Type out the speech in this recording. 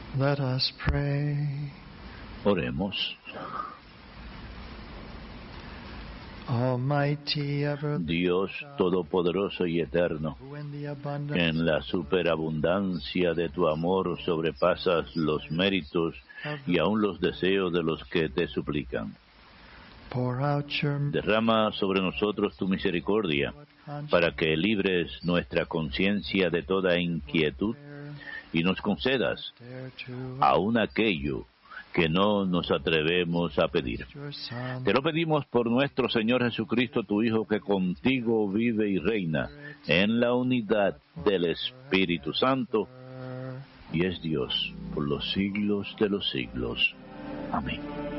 Let us pray. Oremos. Almighty, Dios todopoderoso y eterno, que en la superabundancia de tu amor sobrepasas los méritos y aun los deseos de los que te suplican. Derrama sobre nosotros tu misericordia, para que libres nuestra conciencia de toda inquietud y nos concedas aun aquello que no nos atrevemos a pedir. Te lo pedimos por nuestro Señor Jesucristo, tu Hijo, que contigo vive y reina en la unidad del Espíritu Santo, y es Dios por los siglos de los siglos. Amén.